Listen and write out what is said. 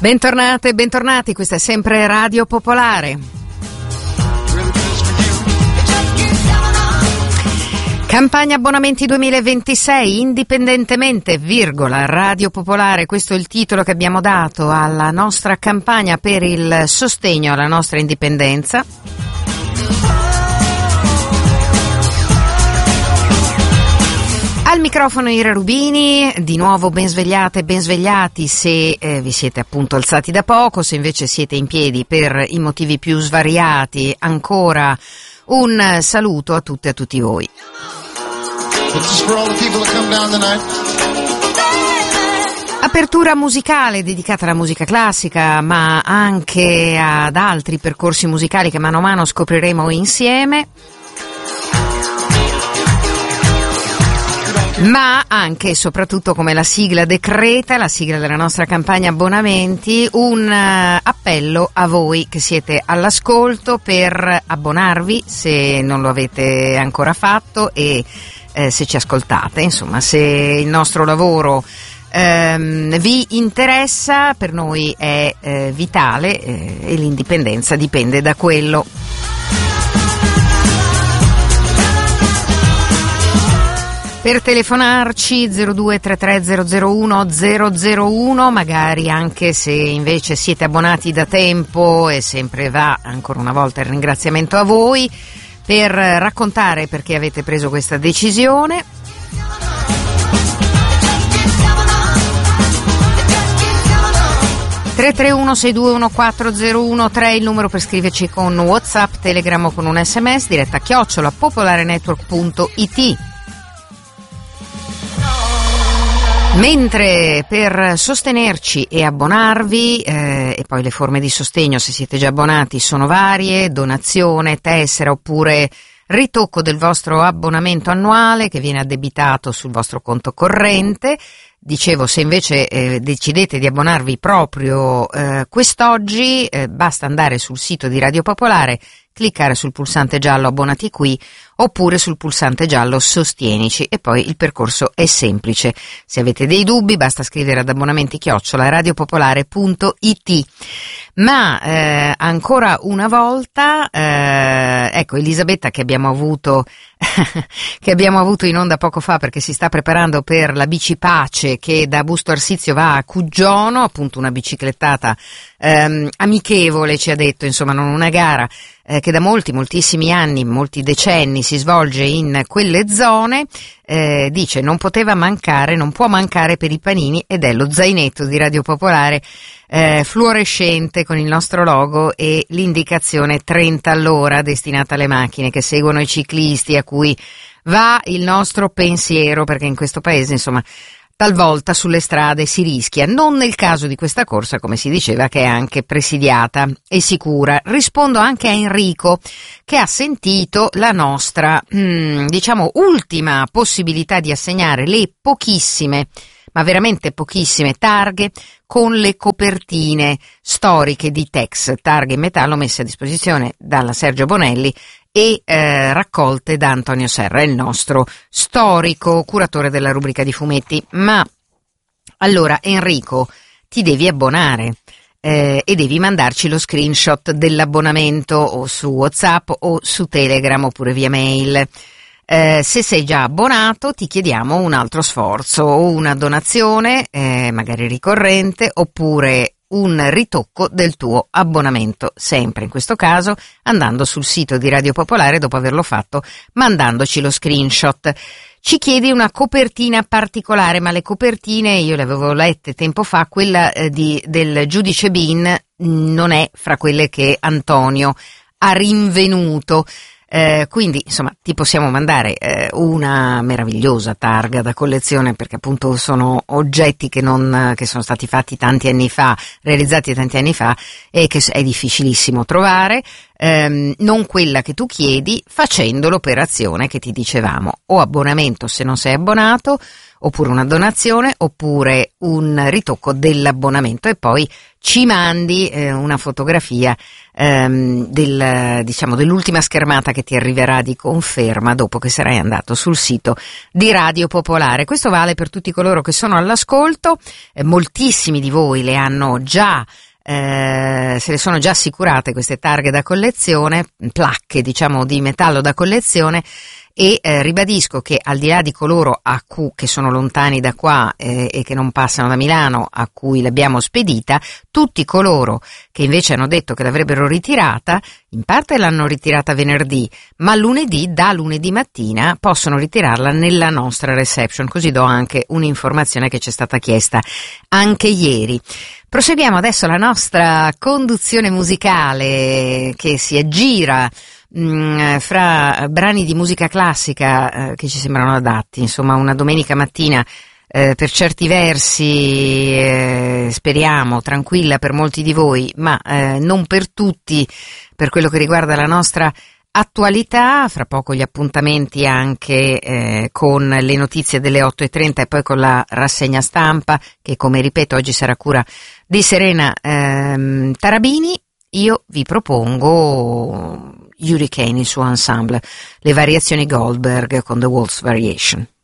Bentornate e bentornati, questa è sempre Radio Popolare. Campagna abbonamenti 2026, indipendentemente, Radio Popolare, questo è il titolo che abbiamo dato alla nostra campagna per il sostegno alla nostra indipendenza. Al microfono Ira Rubini, di nuovo ben svegliate e ben svegliati se vi siete appunto alzati da poco, se invece siete in piedi per i motivi più svariati, ancora un saluto a tutte e a tutti voi. Apertura musicale dedicata alla musica classica, ma anche ad altri percorsi musicali che mano a mano scopriremo insieme. Ma anche e soprattutto, come la sigla decreta, la sigla della nostra campagna abbonamenti, un appello a voi che siete all'ascolto per abbonarvi se non lo avete ancora fatto e se ci ascoltate, insomma, se il nostro lavoro vi interessa, per noi è vitale e l'indipendenza dipende da quello. Per telefonarci 0233001001, magari anche se invece siete abbonati da tempo, e sempre va ancora una volta il ringraziamento a voi per raccontare perché avete preso questa decisione. Tre 331-621-4013 il numero per scriverci con WhatsApp, Telegram o con un SMS, diretta @popolarenetwork.it. Mentre per sostenerci e abbonarvi, e poi le forme di sostegno se siete già abbonati sono varie: donazione, tessera oppure ritocco del vostro abbonamento annuale che viene addebitato sul vostro conto corrente. Dicevo, se invece decidete di abbonarvi proprio quest'oggi, basta andare sul sito di Radio Popolare, cliccare sul pulsante giallo abbonati qui oppure sul pulsante giallo sostienici e poi il percorso è semplice. Se avete dei dubbi basta scrivere ad abbonamenti@radiopopolare.it. Ma ancora una volta, ecco, Elisabetta che abbiamo avuto in onda poco fa perché si sta preparando per la Bici Pace che da Busto Arsizio va a Cuggiono, appunto una biciclettata amichevole, ci ha detto, insomma non una gara, che da moltissimi anni, molti decenni si svolge in quelle zone. Dice non può mancare per i panini, ed è lo zainetto di Radio Popolare fluorescente con il nostro logo e l'indicazione 30 all'ora destinata alle macchine che seguono i ciclisti, a cui va il nostro pensiero, perché in questo paese, insomma, talvolta sulle strade si rischia, non nel caso di questa corsa, come si diceva, che è anche presidiata e sicura. Rispondo anche a Enrico, che ha sentito la nostra, ultima possibilità di assegnare le pochissime, ma veramente pochissime targhe con le copertine storiche di Tex, targhe in metallo messe a disposizione dalla Sergio Bonelli e raccolte da Antonio Serra, il nostro storico curatore della rubrica di fumetti. Ma allora, Enrico, ti devi abbonare e devi mandarci lo screenshot dell'abbonamento o su WhatsApp o su Telegram oppure via mail. Se sei già abbonato ti chiediamo un altro sforzo, o una donazione magari ricorrente oppure un ritocco del tuo abbonamento, sempre in questo caso andando sul sito di Radio Popolare, dopo averlo fatto mandandoci lo screenshot. Ci chiedi una copertina particolare, ma le copertine io le avevo lette tempo fa, quella del giudice Bin non è fra quelle che Antonio ha rinvenuto. Quindi insomma ti possiamo mandare una meravigliosa targa da collezione, perché appunto sono oggetti che sono stati fatti tanti anni fa, realizzati tanti anni fa, e che è difficilissimo trovare. Non quella che tu chiedi, facendo l'operazione che ti dicevamo: o abbonamento se non sei abbonato, oppure una donazione, oppure un ritocco dell'abbonamento, e poi ci mandi una fotografia dell'ultima schermata che ti arriverà di conferma dopo che sarai andato sul sito di Radio Popolare. Questo vale per tutti coloro che sono all'ascolto, moltissimi di voi le hanno già se le sono già assicurate queste targhe da collezione, placche diciamo di metallo da collezione, e ribadisco che al di là di coloro che sono lontani da qua e che non passano da Milano, a cui l'abbiamo spedita, tutti coloro che invece hanno detto che l'avrebbero ritirata, in parte l'hanno ritirata venerdì, ma da lunedì mattina possono ritirarla nella nostra reception, così do anche un'informazione che ci è stata chiesta anche ieri. Proseguiamo adesso la nostra conduzione musicale che si aggira fra brani di musica classica che ci sembrano adatti, insomma una domenica mattina per certi versi speriamo tranquilla per molti di voi, ma non per tutti per quello che riguarda la nostra attualità. Fra poco gli appuntamenti anche con le notizie delle 8:30 e poi con la rassegna stampa che, come ripeto, oggi sarà a cura di Serena Tarabini. Io vi propongo Hurricane, il suo ensemble, le variazioni Goldberg con The Waltz Variation.